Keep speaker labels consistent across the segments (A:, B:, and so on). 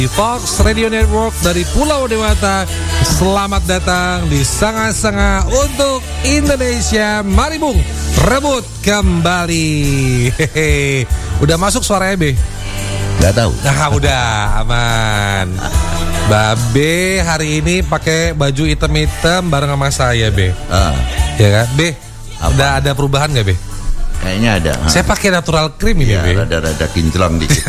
A: Di Fox Radio Network dari Pulau Dewata. Selamat datang di Sanga-Sanga untuk Indonesia. Mari Bung, rebut kembali. Hehe. Udah masuk suaranya Be?
B: Gak tahu.
A: Nah udah aman. Babe hari ini pakai baju hitam-hitam bareng sama saya Be. Ya kan Be? Udah ada perubahan gak Be?
B: Kayaknya ada.
A: Saya pakai natural cream ini
B: ya,
A: Be.
B: Rada-rada kinclong dikit.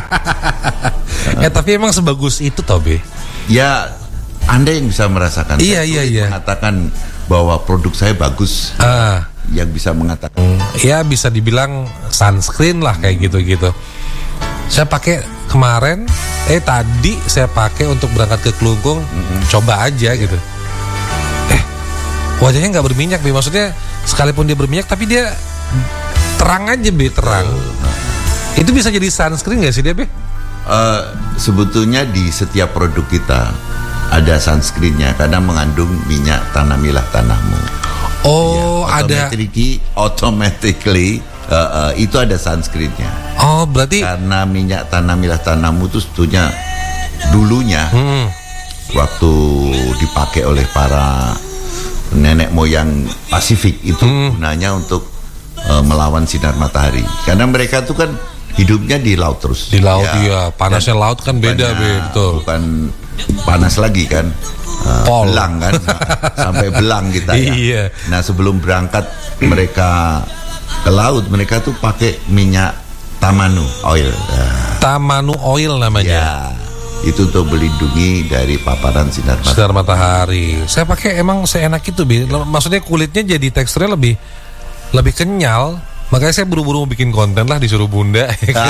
A: Tapi emang sebagus itu toh Be?
B: Ya, Anda yang bisa merasakan.
A: Iya.
B: Mengatakan bahwa produk saya bagus. Yang bisa mengatakan.
A: Ya bisa dibilang sunscreen lah kayak gitu-gitu. Saya pakai kemarin, tadi saya pakai untuk berangkat ke Kelungkung. Coba aja gitu. Wajahnya nggak berminyak Be. Maksudnya sekalipun dia berminyak tapi dia terang aja Be, terang. Itu bisa jadi sunscreen nggak sih dia Be?
B: Sebetulnya di setiap produk kita ada sunscreennya karena mengandung minyak tanah milah tanahmu.
A: Oh ya, ada.
B: Automatically itu ada sunscreennya.
A: Oh berarti
B: karena minyak tanah milah tanahmu itu sebetulnya dulunya waktu dipakai oleh para nenek moyang Pasifik itu gunanya untuk melawan sinar matahari. Karena mereka tuh kan hidupnya di laut terus.
A: Di laut ya. Panasnya laut kan beda Be, betul.
B: Bukan panas lagi kan. Belang kan. Sampai belang kita ya.
A: Iya.
B: Nah, sebelum berangkat mereka ke laut, mereka tuh pakai minyak Tamanu oil.
A: Tamanu oil namanya.
B: Ya. Itu untuk melindungi dari paparan sinar
A: matahari. Saya pakai emang seenak itu Be. Maksudnya kulitnya jadi teksturnya lebih kenyal. Makanya saya buru-buru mau bikin konten lah, disuruh Bunda.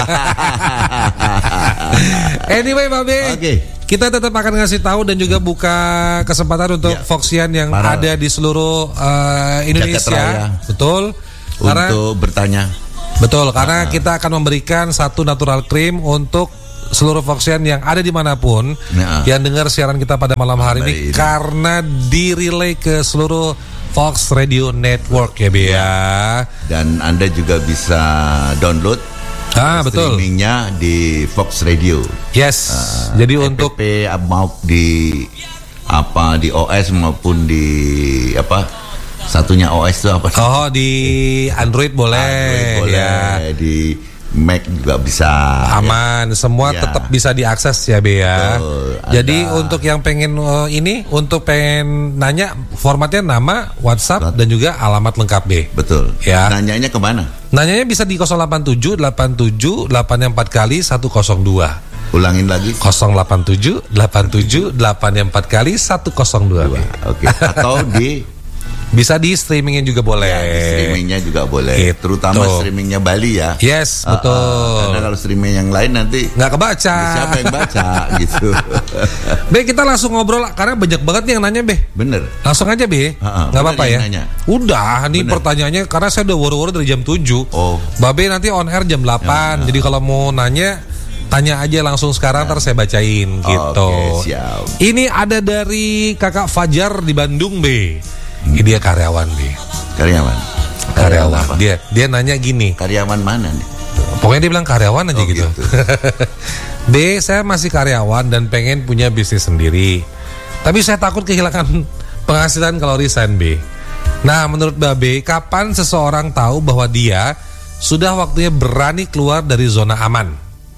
A: Anyway Babe, kita tetap akan ngasih tahu dan juga buka kesempatan untuk Foxian yang ada di seluruh Indonesia. Betul.
B: Untuk bertanya.
A: Betul, karena kita akan memberikan satu natural cream untuk seluruh Foxian yang ada dimanapun yang dengar siaran kita pada malam hari ini. Karena direlay ke seluruh Fox Radio Network ya Be ya.
B: Dan Anda juga bisa download
A: betul.
B: Streamingnya di Fox Radio.
A: Yes. Jadi untuk
B: mau di OS maupun di satunya OS itu apa?
A: Oh di Android boleh ya.
B: Di Mac juga bisa.
A: Aman, semua tetap bisa diakses ya Be ya. Jadi untuk yang pengen untuk pengen nanya, formatnya nama, WhatsApp dan juga alamat lengkap Be.
B: Betul.
A: Ya.
B: Nanyanya kemana?
A: Nanyanya bisa di 087 87 84 kali 102.
B: Ulangin lagi.
A: 087 87 84 kali 102.
B: Oke. Atau di
A: bisa di streamingnya juga boleh.
B: Streamingnya juga boleh. Gitu. Terutama streamingnya Bali ya.
A: Yes, betul.
B: Karena kalau streaming yang lain nanti
A: nggak kebaca.
B: Siapa yang baca gitu.
A: Be, kita langsung ngobrol karena banyak banget nih yang nanya Be.
B: Bener.
A: Langsung aja Be. Nggak apa-apa ya.
B: Nanya.
A: Udah, nih pertanyaannya karena saya udah woro-woro dari jam 7. Babe nanti on air jam 8. Jadi kalau mau nanya, tanya aja langsung sekarang, ntar saya bacain gitu.
B: Siap.
A: Ini ada dari Kakak Fajar di Bandung Be. Ini dia karyawan Be.
B: Karyawan.
A: Dia nanya gini.
B: Karyawan mana nih?
A: Pokoknya dia bilang karyawan aja gitu. B, saya masih karyawan dan pengen punya bisnis sendiri. Tapi saya takut kehilangan penghasilan kalau resign B. Nah, menurut Babe, kapan seseorang tahu bahwa dia sudah waktunya berani keluar dari zona aman?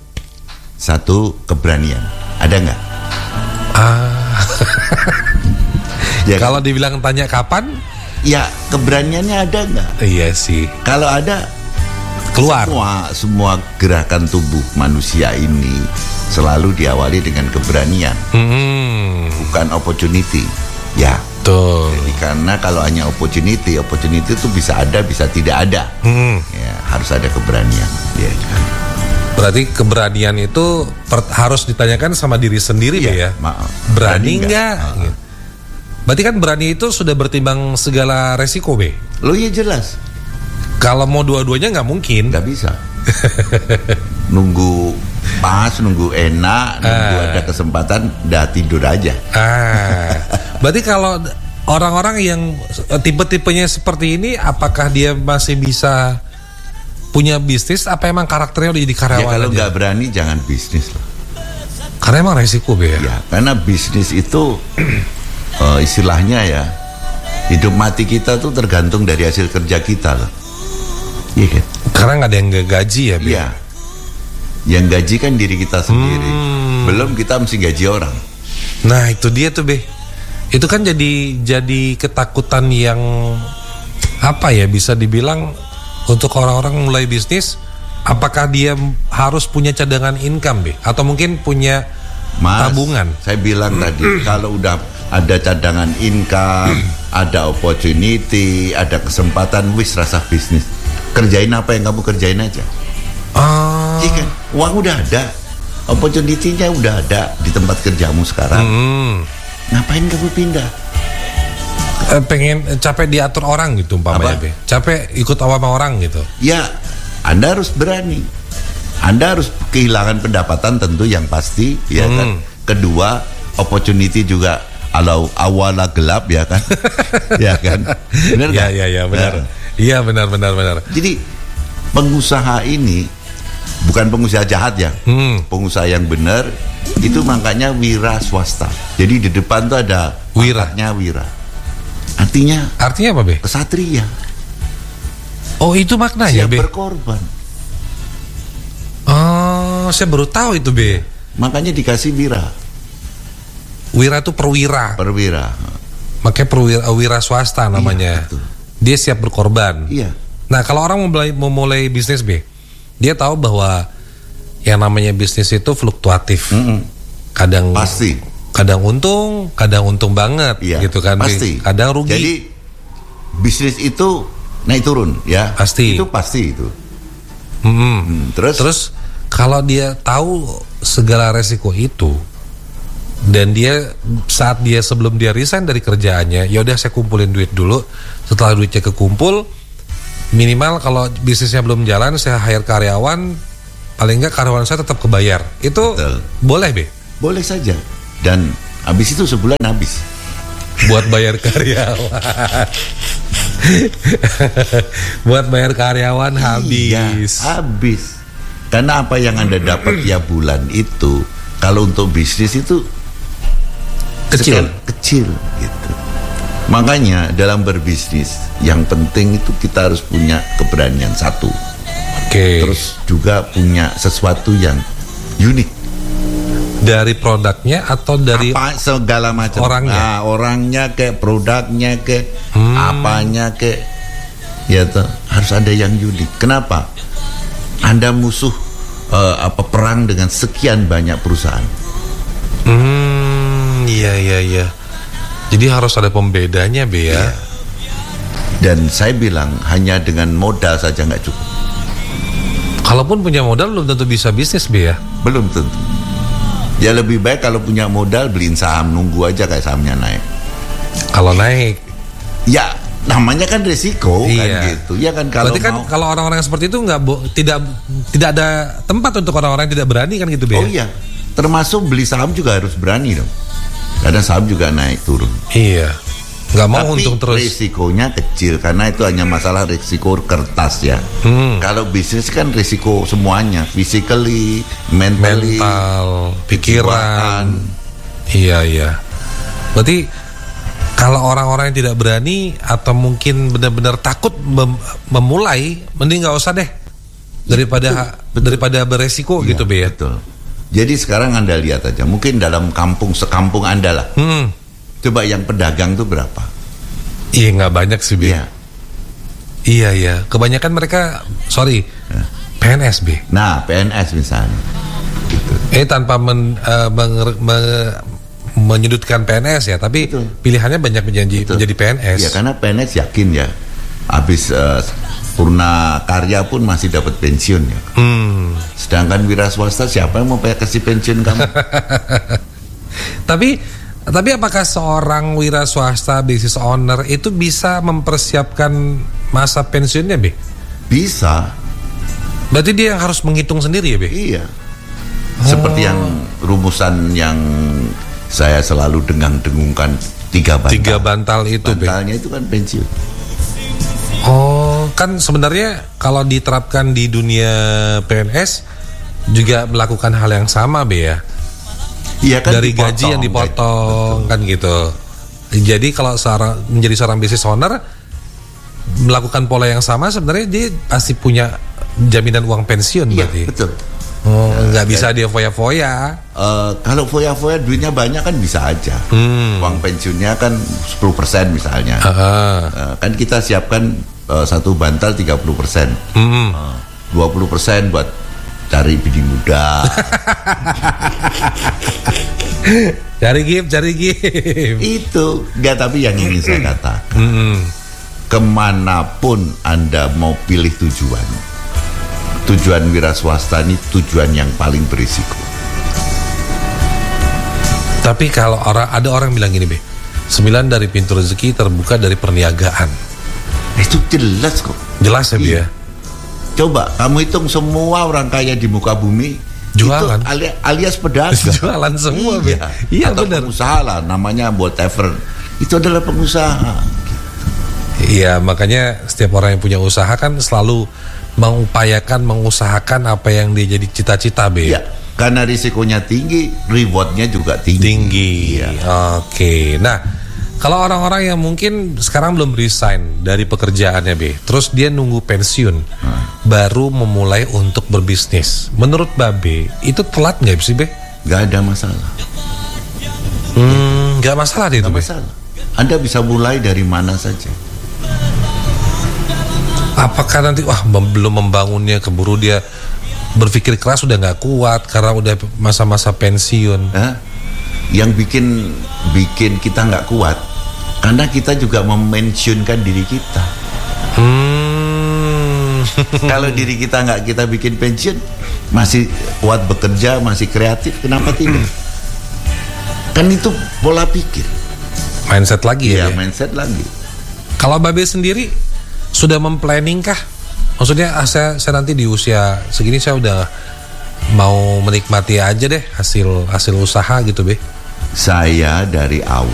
B: Satu, keberanian. Ada nggak?
A: Ya, kalau dibilang tanya kapan,
B: ya keberaniannya ada nggak?
A: Iya sih.
B: Kalau ada,
A: keluar.
B: Semua gerakan tubuh manusia ini selalu diawali dengan keberanian, bukan opportunity. Ya.
A: Tuh.
B: Jadi karena kalau hanya opportunity itu bisa ada, bisa tidak ada. Ya, harus ada keberanian. Ya.
A: Berarti keberanian itu harus ditanyakan sama diri sendiri ya. Berani nggak? Berarti kan berani itu sudah bertimbang segala resiko Be.
B: Lo ya jelas.
A: Kalau mau dua-duanya nggak mungkin.
B: Nggak bisa. Nunggu pas, nunggu enak, nunggu ada kesempatan, udah tidur aja.
A: Berarti kalau orang-orang yang tipe-tipenya seperti ini, apakah dia masih bisa punya bisnis? Apa emang karakternya udah jadi karyawan?
B: Ya kalau nggak berani jangan bisnis lah.
A: Karena emang resiko Be ya.
B: Ya, karena bisnis itu istilahnya ya, hidup mati kita tuh tergantung dari hasil kerja kita loh. Iya kan?
A: Karena nggak ada yang gaji ya Be.
B: Iya. Yang gaji kan diri kita sendiri. Belum kita mesti gaji orang.
A: Nah itu dia tuh Be. Itu kan jadi ketakutan yang apa ya, bisa dibilang untuk orang-orang mulai bisnis. Apakah dia harus punya cadangan income Be? Atau mungkin punya tabungan?
B: Saya bilang tadi, kalau udah ada cadangan income, ada opportunity, ada kesempatan, wis rasa bisnis. Kerjain apa yang kamu kerjain aja. Iya kan? Uang udah ada, opportunity-nya udah ada di tempat kerjamu sekarang. Ngapain kamu pindah?
A: Pengen capek diatur orang gitu umpamanya Be. Capek ikut sama orang gitu.
B: Ya, Anda harus berani. Anda harus kehilangan pendapatan tentu yang pasti, ya kan. Kedua, opportunity juga awalnya gelap ya kan. Ya kan. Benar kan?
A: Ya, benar. Iya, benar.
B: Jadi pengusaha ini bukan pengusaha jahat ya. Pengusaha yang benar itu makanya wira swasta. Jadi di depan tuh ada pangkatnya wira. Artinya
A: apa Be?
B: Kesatria.
A: Oh itu maknanya
B: Siap
A: Be.
B: berkorban.
A: Oh saya baru tahu itu Be.
B: Makanya dikasih wira.
A: Wira itu perwira. Makanya wira swasta namanya.
B: Iya,
A: dia siap berkorban.
B: Iya.
A: Nah kalau orang mau mulai bisnis Be, dia tahu bahwa yang namanya bisnis itu fluktuatif. Kadang
B: pasti.
A: Kadang untung banget, gitu kan.
B: Pasti.
A: Kadang rugi.
B: Jadi bisnis itu naik turun ya.
A: Pasti.
B: Itu pasti itu.
A: Terus kalau dia tahu segala resiko itu, dan dia saat dia sebelum dia resign dari kerjaannya, ya udah saya kumpulin duit dulu. Setelah duitnya kekumpul, minimal kalau bisnisnya belum jalan, saya hire karyawan. Paling enggak karyawan saya tetap kebayar. Itu betul. Boleh Be?
B: Boleh saja. Dan habis itu sebulan habis
A: buat bayar karyawan. Buat bayar karyawan habis.
B: Iya, habis. Karena apa yang Anda dapat tiap bulan itu, kalau untuk bisnis itu kecil gitu. Makanya dalam berbisnis yang penting itu kita harus punya keberanian satu. Terus juga punya sesuatu yang unik.
A: Dari produknya atau dari
B: segala macam orangnya kayak produknya kayak apanya kayak ya tuh harus ada yang unik. Kenapa? Anda musuh perang dengan sekian banyak perusahaan.
A: Iya. Jadi harus ada pembedanya Be ya.
B: Dan saya bilang hanya dengan modal saja nggak cukup.
A: Kalaupun punya modal belum tentu bisa bisnis Be ya.
B: Belum tentu. Ya lebih baik kalau punya modal beliin saham, nunggu aja kayak sahamnya naik.
A: Kalau naik,
B: ya namanya kan resiko kan gitu. Ya kan kalau
A: berarti kan kalau orang-orang seperti itu tidak ada tempat untuk orang-orang yang tidak berani kan gitu Be.
B: Oh iya, termasuk beli saham juga harus berani dong. Karena saham juga naik turun.
A: Iya. Nggak mau
B: tapi
A: untung terus.
B: Risikonya kecil karena itu hanya masalah risiko kertas ya. Kalau bisnis kan risiko semuanya, physically, mentally,
A: mental, pikiran. Iya. Berarti kalau orang-orang yang tidak berani atau mungkin benar-benar takut memulai, mending nggak usah deh daripada beresiko iya, gitu Be ya.
B: Betul. Jadi sekarang Anda lihat aja, mungkin dalam sekampung Anda lah. Coba yang pedagang tuh berapa?
A: Iya nggak banyak sih Be. Iya. Kebanyakan mereka PNS Be.
B: Nah PNS misalnya. Gitu.
A: Tanpa menyudutkan PNS ya, tapi betul. Pilihannya banyak menjadi PNS.
B: Ya karena PNS yakin ya, habis purna karya pun masih dapat pensiun ya. Sedangkan wira swasta siapa yang mau kasih pensiun kamu?
A: Tapi apakah seorang wira swasta business owner itu bisa mempersiapkan masa pensiunnya Be?
B: Bisa.
A: Berarti dia yang harus menghitung sendiri ya Be?
B: Iya. Seperti yang rumusan yang saya selalu dengung-dengungkan 3 bantal.
A: 3 bantal itu Be.
B: Bantalnya itu kan pensiun.
A: Oh, kan sebenarnya kalau diterapkan di dunia PNS juga melakukan hal yang sama Be ya.
B: Iya kan,
A: dari gaji yang dipotong kan gitu. Jadi kalau menjadi seorang business owner melakukan pola yang sama, sebenarnya dia pasti punya jaminan uang pensiun.
B: Iya,
A: berarti.
B: betul.
A: Nggak bisa dia foya-foya.
B: Kalau foya-foya duitnya banyak kan bisa aja. Uang pensiunnya kan 10% misalnya. Kan kita siapkan satu bantal 30%. 20% buat cari bini muda.
A: Cari gift.
B: Itu enggak, tapi yang ingin saya katakan, kemanapun Anda mau pilih tujuan wira swasta ini tujuan yang paling berisiko.
A: Tapi kalau ada orang bilang gini, 9 dari pintu rezeki terbuka dari perniagaan.
B: Itu jelas kok.
A: Jelas ya,
B: iya. Coba kamu hitung semua orang kaya di muka bumi
A: jualan,
B: itu alias pedagang.
A: Jualan semua,
B: iya, atau
A: benar.
B: pengusaha lah, namanya whatever. Itu adalah pengusaha.
A: Iya, makanya setiap orang yang punya usaha kan selalu mengusahakan apa yang dia jadi cita-cita,
B: Iya, karena risikonya tinggi, rewardnya juga tinggi.
A: Iya. Oke. Nah, kalau orang-orang yang mungkin sekarang belum resign dari pekerjaannya, terus dia nunggu pensiun, baru memulai untuk berbisnis. Menurut Babe, itu telat nggak sih,
B: Nggak ada masalah.
A: Nggak masalah deh itu,
B: masalah. Anda bisa mulai dari mana saja.
A: Apakah nanti belum membangunnya, keburu dia berpikir keras, udah nggak kuat karena udah masa-masa pensiun?
B: Yang bikin kita nggak kuat karena kita juga memensiunkan diri kita. Kalau diri kita nggak kita bikin pensiun, masih kuat bekerja, masih kreatif, kenapa tidak? Kan itu pola pikir,
A: mindset lagi ya.
B: Mindset lagi.
A: Kalau Babe sendiri sudah memplanning kah? Maksudnya saya nanti di usia segini saya udah mau menikmati aja deh hasil usaha gitu,
B: Saya dari awal